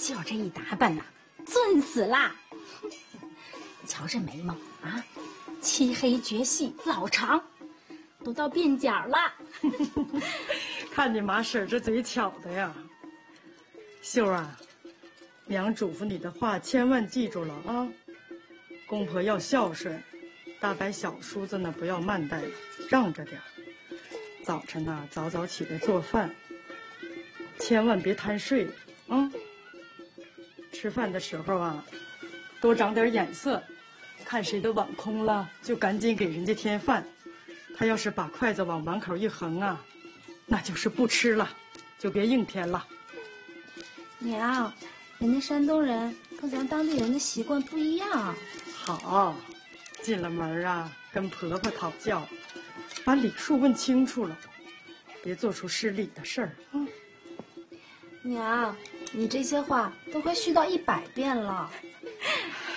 秀这一打扮呐，俊死啦！瞧这眉毛啊，漆黑绝细，老长，都到边角了。 看你马婶这嘴巧的呀。秀啊，娘嘱咐你的话千万记住了啊！公婆要孝顺，大伯小叔子呢不要慢待了，让着点。早晨呢早早起来做饭，千万别贪睡啊！吃饭的时候啊，多长点眼色，看谁的碗空了，就赶紧给人家添饭。他要是把筷子往碗口一横啊，那就是不吃了，就别硬添了。 娘，人家山东人跟咱当地人的习惯不一样。 好，进了门啊，跟婆婆讨教，把礼数问清楚了，别做出失礼的事儿啊。 娘，你这些话都快絮叨100遍了。